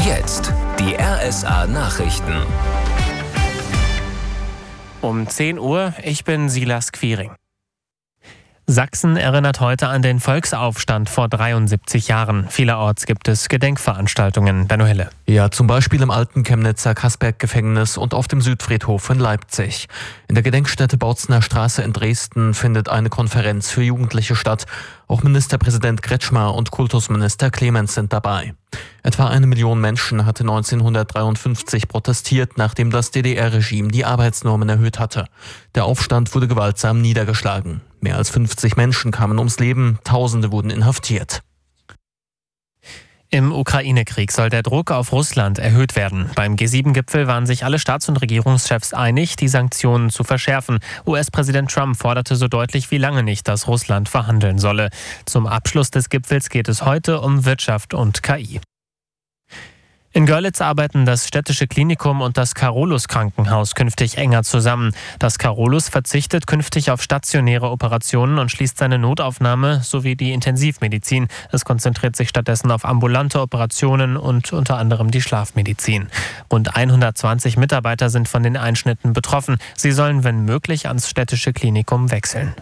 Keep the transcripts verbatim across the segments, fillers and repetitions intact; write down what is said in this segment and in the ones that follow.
jetzt die R S A-Nachrichten. Um zehn Uhr, ich bin Silas Quiring. Sachsen erinnert heute an den Volksaufstand vor dreiundsiebzig Jahren. Vielerorts gibt es Gedenkveranstaltungen. Benno Hille. Ja, zum Beispiel im alten Chemnitzer Kasperg-Gefängnis und auf dem Südfriedhof in Leipzig. In der Gedenkstätte Bautzener Straße in Dresden findet eine Konferenz für Jugendliche statt. Auch Ministerpräsident Kretschmer und Kultusminister Clemens sind dabei. Etwa eine Million Menschen hatte neunzehnhundertdreiundfünfzig protestiert, nachdem das D D R-Regime die Arbeitsnormen erhöht hatte. Der Aufstand wurde gewaltsam niedergeschlagen. Mehr als fünfzig Menschen kamen ums Leben, Tausende wurden inhaftiert. Im Ukraine-Krieg soll der Druck auf Russland erhöht werden. Beim G sieben Gipfel waren sich alle Staats- und Regierungschefs einig, die Sanktionen zu verschärfen. U S-Präsident Trump forderte so deutlich wie lange nicht, dass Russland verhandeln solle. Zum Abschluss des Gipfels geht es heute um Wirtschaft und K I. In Görlitz arbeiten das Städtische Klinikum und das Carolus-Krankenhaus künftig enger zusammen. Das Carolus verzichtet künftig auf stationäre Operationen und schließt seine Notaufnahme sowie die Intensivmedizin. Es konzentriert sich stattdessen auf ambulante Operationen und unter anderem die Schlafmedizin. Rund hundertzwanzig Mitarbeiter sind von den Einschnitten betroffen. Sie sollen, wenn möglich, ans Städtische Klinikum wechseln.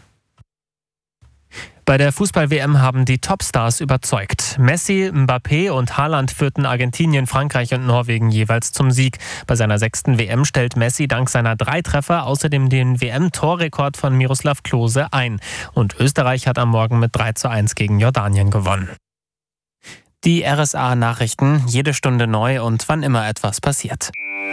Bei der Fußball-W M haben die Topstars überzeugt. Messi, Mbappé und Haaland führten Argentinien, Frankreich und Norwegen jeweils zum Sieg. Bei seiner sechsten W M stellt Messi dank seiner drei Treffer außerdem den W M-Torrekord von Miroslav Klose ein. Und Österreich hat am Morgen mit drei zu eins gegen Jordanien gewonnen. Die R S A-Nachrichten, jede Stunde neu und wann immer etwas passiert.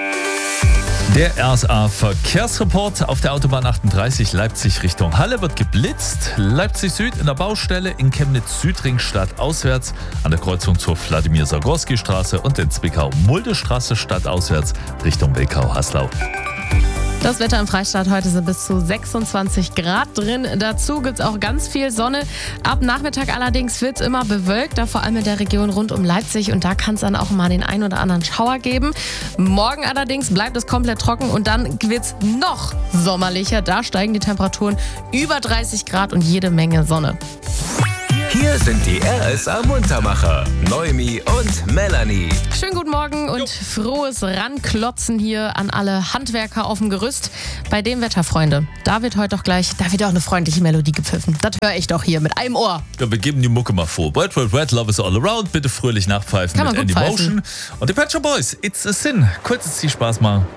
Der R S A-Verkehrsreport auf der Autobahn achtunddreißig Leipzig Richtung Halle wird geblitzt. Leipzig Süd in der Baustelle, in Chemnitz Südringstadt auswärts, an der Kreuzung zur Wladimir-Sagorski-Straße und in Zwickau-Mulde-Straße stadtauswärts Richtung Wilkau-Haslau. Das Wetter im Freistaat heute sind bis zu sechsundzwanzig Grad drin. Dazu gibt es auch ganz viel Sonne. Ab Nachmittag allerdings wird es immer bewölkter, vor allem in der Region rund um Leipzig. Und da kann es dann auch mal den ein oder anderen Schauer geben. Morgen allerdings bleibt es komplett trocken und dann wird es noch sommerlicher. Da steigen die Temperaturen über dreißig Grad und jede Menge Sonne. Hier sind die R S A-Muntermacher, Noemi und Melanie. Schönen guten Morgen und frohes Ranklotzen hier an alle Handwerker auf dem Gerüst. Bei dem Wetter, Freunde, da wird heute doch gleich, da wird auch eine freundliche Melodie gepfiffen. Das höre ich doch hier mit einem Ohr. Ja, wir geben die Mucke mal vor. Red, red, red, love is all around. Bitte fröhlich nachpfeifen Kann man mit gut Andy pfeifen. Motion. Und die Pet Shop Boys, It's a Sin. Kurzes Zielspaß mal.